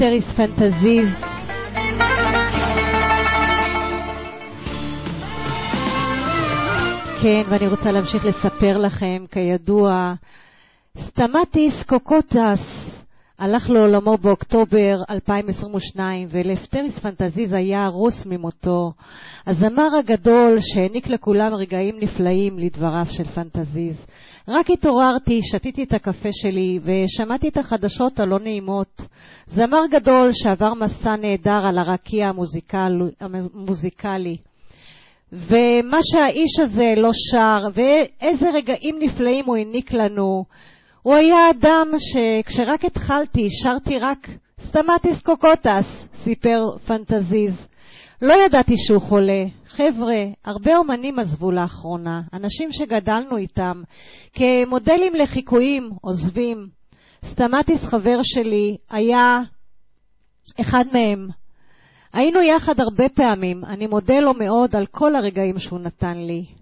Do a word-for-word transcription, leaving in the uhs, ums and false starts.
לפטריס פנטזיז. כן, ואני רוצה להמשיך לספר לכם, כידוע, סטמטיס קוקוטס הלך לעולמו באוקטובר אלפיים עשרים ושתיים, ולפטריס פנטזיז היה רוס ממותו. הזמר הגדול שהעניק לכולם רגעים נפלאים לדבריו של פנטזיז. רק התעוררתי, שתיתי את הקפה שלי ושמעתי את החדשות הלא נעימות. זמר גדול שעבר מסע נהדר על הרקיע המוזיקל, המוזיקלי. ומה שהאיש הזה לא שר, ואיזה רגעים נפלאים הוא העניק לנו. הוא היה אדם שכשרק התחלתי, שרתי רק סטמטיס קוקוטס, סיפר פנטזיז. לא ידעתי שהוא חולה. חבר'ה, הרבה אומנים עזבו לאחרונה, אנשים שגדלנו איתם, כמודלים לחיקויים עוזבים. סטמטיס חבר שלי היה אחד מהם. היינו יחד הרבה פעמים, אני מודה לו מאוד על כל הרגעים שהוא נתן לי.